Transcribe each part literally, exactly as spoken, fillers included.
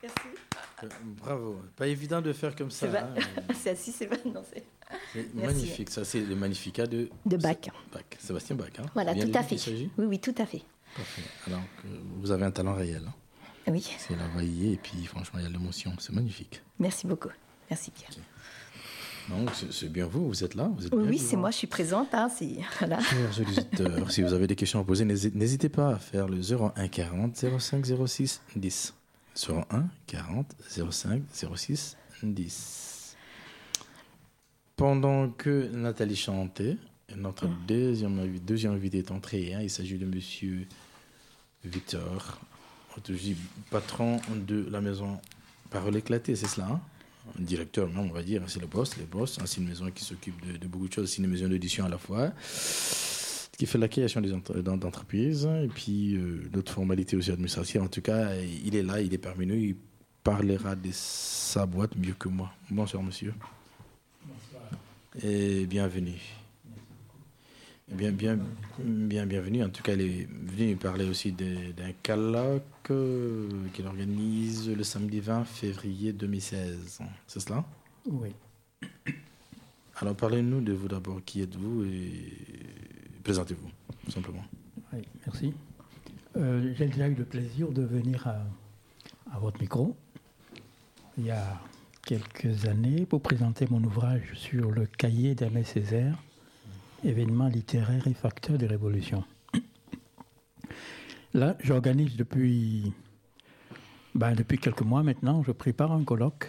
Merci. Euh, bravo. Pas évident de faire comme ça. C'est, Hein. c'est assis, c'est pas. Non, c'est. C'est Merci. magnifique. Ça, c'est le Magnificat de, De Bach. Bach. Sébastien Bach. Hein. Voilà, Bien tout de à lui fait. qu'il s'agit. Oui, oui, tout à fait. Parfait. Alors, que vous avez un talent réel. Hein. Oui. C'est la voyez et puis franchement, il y a l'émotion. C'est magnifique. Merci beaucoup. Merci Pierre. Okay. Donc, c'est, c'est bien vous, vous êtes là vous êtes Oui, bien oui vivant. C'est moi, je suis présente. Hein, c'est... Voilà. Chers auditeurs, si vous avez des questions à poser, n'hésitez pas à faire le zéro un quarante zéro cinq zéro six dix. zéro un quarante zéro cinq zéro six dix. Pendant que Nathalie chantait, notre mmh. deuxième, deuxième invité est entré. Hein, il s'agit de monsieur Victor, patron de la maison Parole éclatée, c'est cela hein? Directeur, même, on va dire, c'est le boss, le boss. C'est une maison qui s'occupe de, de beaucoup de choses, c'est une maison d'édition à la fois, qui fait la création des entre, d'entreprises et puis euh, d'autres formalités aussi administratives. En tout cas, il est là, il est parmi nous, il parlera de sa boîte mieux que moi. Bonsoir, monsieur. Bonsoir. Et bienvenue. Bien, bien, bien, bienvenue. En tout cas, il est venu parler aussi de, d'un colloque euh, qu'il organise le samedi vingt février deux mille seize. C'est cela? Oui. Alors, parlez-nous de vous d'abord. Qui êtes-vous et présentez-vous, tout simplement. Oui, merci. Euh, j'ai déjà eu le plaisir de venir à, à votre micro il y a quelques années pour présenter mon ouvrage sur le cahier d'Aimé Césaire, événements littéraires et facteurs de révolution. Là, j'organise depuis, ben, depuis quelques mois maintenant, je prépare un colloque,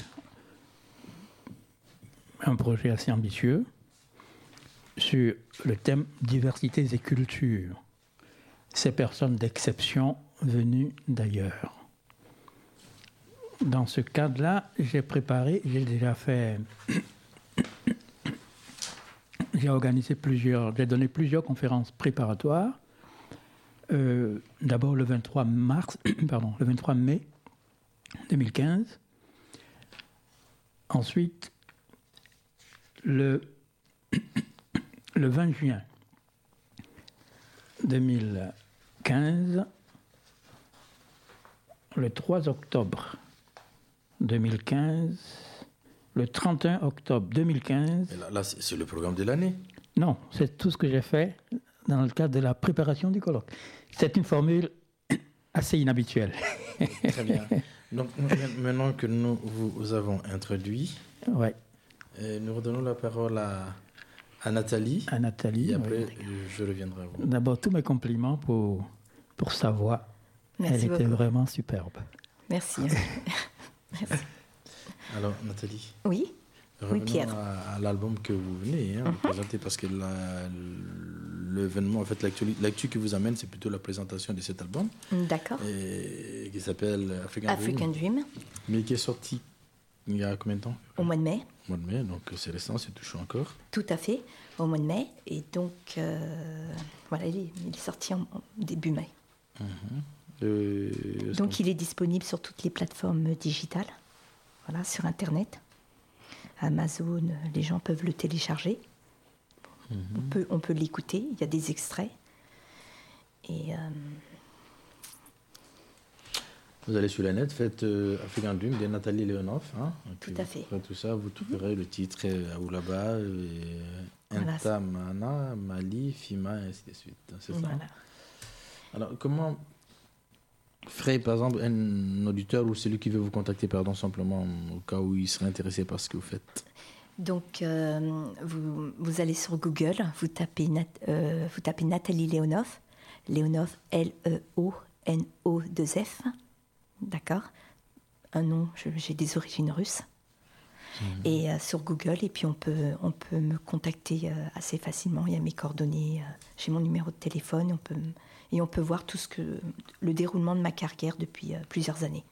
un projet assez ambitieux, sur le thème diversité et culture. Ces personnes d'exception venues d'ailleurs. Dans ce cadre-là, j'ai préparé, j'ai déjà fait... J'ai organisé plusieurs, j'ai donné plusieurs conférences préparatoires. Euh, d'abord le vingt-trois mars, pardon, le vingt-trois mai deux mille quinze. Ensuite, le, le vingt juin deux mille quinze. Le trois octobre deux mille quinze. Le trente et un octobre deux mille quinze. Et là, là, c'est le programme de l'année? Non, c'est tout ce que j'ai fait dans le cadre de la préparation du colloque. C'est une formule assez inhabituelle. Très bien. Donc, maintenant que nous vous avons introduit, ouais. nous redonnons la parole à, à Nathalie. À Nathalie. Et après, oui. je reviendrai à vous. D'abord, tous mes compliments pour, pour sa voix. Merci Elle beaucoup. était vraiment superbe. Merci. Merci. Alors, Nathalie. Oui. Revenons oui, Pierre. À, à l'album que vous venez hein, uh-huh. présenter, parce que la, l'événement, en fait, l'actu, l'actu qui vous amène, c'est plutôt la présentation de cet album. D'accord. Et, qui s'appelle African, African Dream. Dream. Mais qui est sorti il y a combien de temps? Au mois de mai. Au mois de mai, donc c'est récent, c'est touchant encore. Tout à fait, au mois de mai. Et donc, euh, voilà, il est, il est sorti en, en début mai. Uh-huh. Euh, donc, il est disponible sur toutes les plateformes digitales. Voilà, sur Internet, Amazon, les gens peuvent le télécharger. Mm-hmm. On peut, on peut l'écouter, il y a des extraits. Et, euh... Vous allez sur la net, faites euh, African Dream de Nathalie Leonoff. Hein, tout à fait. Tout ça, vous trouverez mm-hmm. le titre euh, Oulaba, euh, voilà, Intamana, Mali, Fima, et ainsi de suite. C'est ça. Voilà. Alors, comment ferait, par exemple, un auditeur ou celui qui veut vous contacter, pardon, simplement, au cas où il serait intéressé par ce que vous faites? Donc, euh, vous, vous allez sur Google, vous tapez, Nat, euh, vous tapez Nathalie Leonoff, Leonoff, L E O N O deux F, d'accord? Un nom, je, j'ai des origines russes. Mmh. Et euh, sur Google, et puis on peut, on peut me contacter euh, assez facilement. Il y a mes coordonnées, euh, j'ai mon numéro de téléphone, on peut, et on peut voir tout ce que, le déroulement de ma carrière depuis euh, plusieurs années.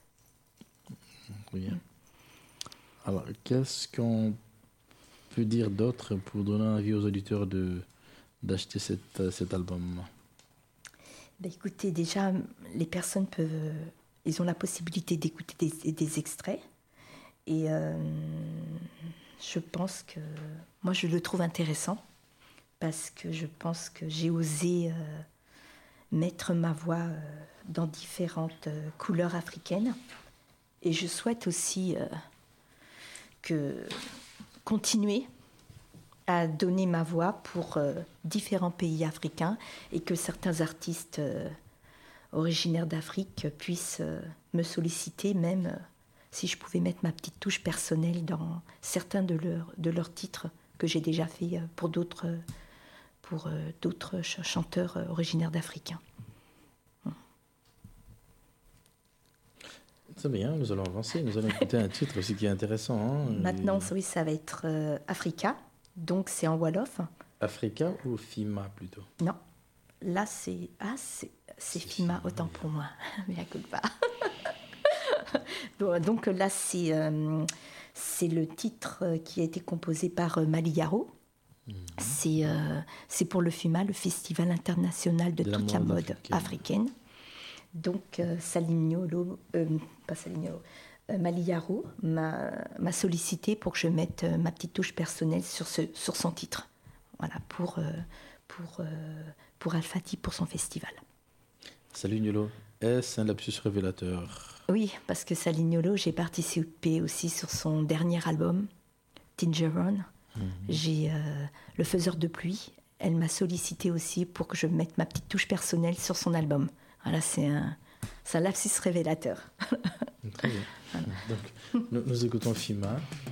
Oui. Alors, qu'est-ce qu'on peut dire d'autre pour donner envie aux auditeurs de, d'acheter cette, cet album? Ben, écoutez, déjà, les personnes peuvent, ils ont la possibilité d'écouter des, des extraits. Et euh, je pense que, moi je le trouve intéressant, parce que je pense que j'ai osé euh, mettre ma voix euh, dans différentes euh, couleurs africaines. et je souhaite aussi euh, que continuer à donner ma voix pour euh, différents pays africains et que certains artistes euh, originaires d'Afrique puissent euh, me solliciter, même euh, si je pouvais mettre ma petite touche personnelle dans certains de leurs, de leurs titres que j'ai déjà fait euh, pour d'autres, euh, pour, euh, d'autres ch- chanteurs euh, originaires d'Afrique. C'est bien, nous allons avancer. Nous allons écouter un titre aussi qui est intéressant. Hein. Maintenant, oui, ça va être euh, Africa, donc c'est en Wolof. Africa ou Fima plutôt? Non, là c'est ah c'est, c'est Fima, autant pour moi, mais à coup pas. Donc là c'est euh, c'est le titre qui a été composé par euh, Mali Yaro. Mm-hmm. C'est euh, c'est pour le Fima, le Festival international de, de toute la mode, la mode africaine. africaine. Donc euh, Salignolo, euh, pas Salignolo, euh, Mali Yaro m'a, m'a sollicité pour que je mette euh, ma petite touche personnelle sur ce sur son titre. Voilà, pour, euh, pour, euh, pour Al-Fati, pour son festival. Salignolo, est-ce un lapsus révélateur? Oui, parce que Salignolo, j'ai participé aussi sur son dernier album, Tingeron. Mm-hmm. J'ai euh, Le Faiseur de pluie. Elle m'a sollicité aussi pour que je mette ma petite touche personnelle sur son album. Voilà, c'est un, c'est un lapsus révélateur. Très bien. Voilà. Donc, nous, nous écoutons Fima